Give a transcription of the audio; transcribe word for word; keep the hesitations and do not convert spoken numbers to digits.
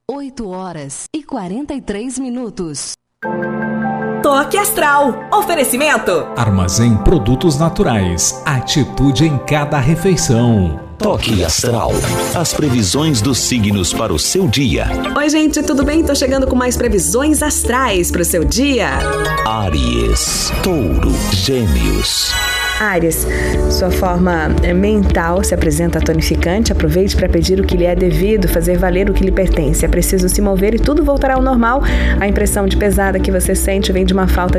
oito horas e quarenta e três minutos. Toque Astral. Oferecimento. Armazém Produtos Naturais. Atitude em cada refeição. Toque Astral. As previsões dos signos para o seu dia. Oi, gente, tudo bem? Tô chegando com mais previsões astrais para o seu dia. Áries, Touro, Gêmeos. Áries, sua forma mental se apresenta tonificante. Aproveite para pedir o que lhe é devido, fazer valer o que lhe pertence. É preciso se mover e tudo voltará ao normal. A impressão de pesada que você sente vem de uma falta